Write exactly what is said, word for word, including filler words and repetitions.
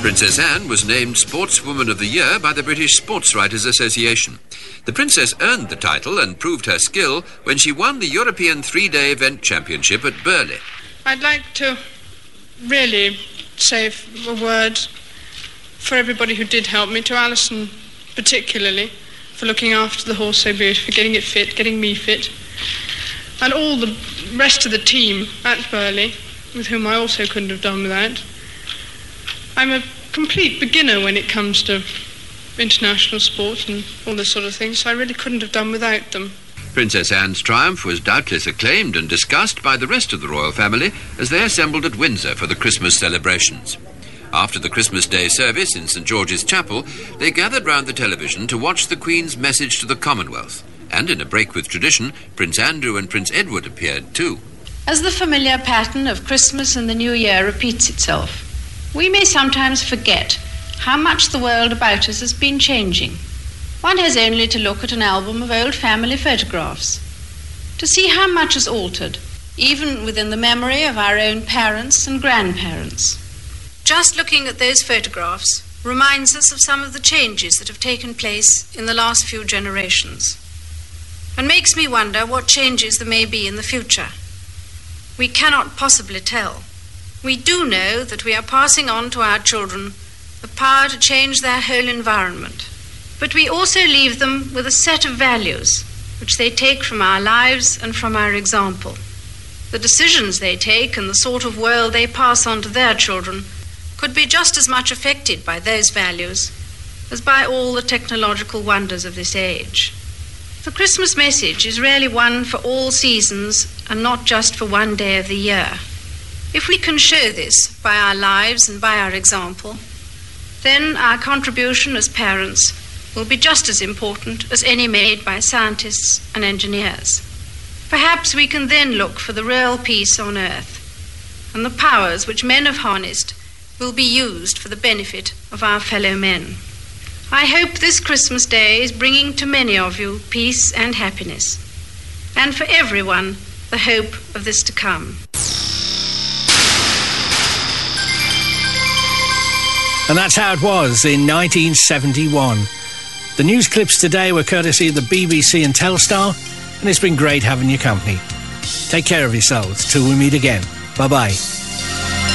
Princess Anne was named Sportswoman of the Year by the British Sports Writers Association. The Princess earned the title and proved her skill when she won the European three-day event championship at Burghley. I'd like to really say a word for everybody who did help me, to Alison particularly, for looking after the horse so beautifully, for getting it fit, getting me fit, and all the rest of the team at Burghley, with whom I also couldn't have done without. I'm a complete beginner when it comes to international sport and all this sort of thing, so I really couldn't have done without them. Princess Anne's triumph was doubtless acclaimed and discussed by the rest of the royal family as they assembled at Windsor for the Christmas celebrations. After the Christmas Day service in St George's Chapel, they gathered round the television to watch the Queen's message to the Commonwealth. And in a break with tradition, Prince Andrew and Prince Edward appeared too. As the familiar pattern of Christmas and the New Year repeats itself, we may sometimes forget how much the world about us has been changing. One has only to look at an album of old family photographs to see how much has altered, even within the memory of our own parents and grandparents. Just looking at those photographs reminds us of some of the changes that have taken place in the last few generations, and makes me wonder what changes there may be in the future. We cannot possibly tell. We do know that we are passing on to our children the power to change their whole environment, but we also leave them with a set of values which they take from our lives and from our example. The decisions they take and the sort of world they pass on to their children could be just as much affected by those values as by all the technological wonders of this age. The Christmas message is really one for all seasons and not just for one day of the year. If we can show this by our lives and by our example, then our contribution as parents will be just as important as any made by scientists and engineers. Perhaps we can then look for the real peace on earth, and the powers which men have harnessed will be used for the benefit of our fellow men. I hope this Christmas Day is bringing to many of you peace and happiness, and for everyone the hope of this to come. And that's how it was in nineteen seventy-one. The news clips today were courtesy of the B B C and Telstar, and it's been great having your company. Take care of yourselves till we meet again. Bye-bye.